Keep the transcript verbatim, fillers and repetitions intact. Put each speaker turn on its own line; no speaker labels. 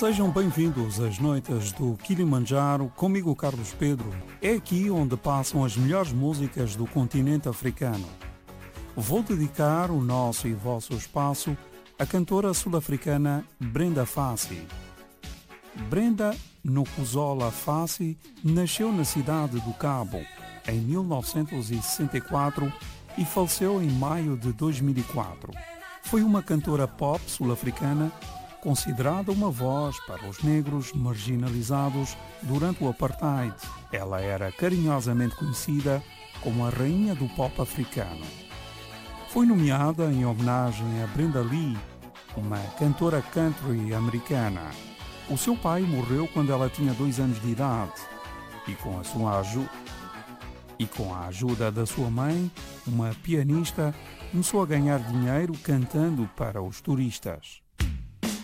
Sejam bem-vindos às noites do Kilimanjaro, comigo Carlos Pedro. É aqui onde passam as melhores músicas do continente africano. Vou dedicar o nosso e vosso espaço à cantora sul-africana Brenda Fassie. Brenda Nokuzola Fassie nasceu na cidade do Cabo em mil novecentos e sessenta e quatro e faleceu em maio de dois mil e quatro. Foi uma cantora pop sul-africana considerada uma voz para os negros marginalizados durante o apartheid. Ela era carinhosamente conhecida como a rainha do pop africano. Foi nomeada em homenagem a Brenda Lee, uma cantora country americana. O seu pai morreu quando ela tinha dois anos de idade e com a sua ajuda e com a ajuda da sua mãe, uma pianista, começou a ganhar dinheiro cantando para os turistas.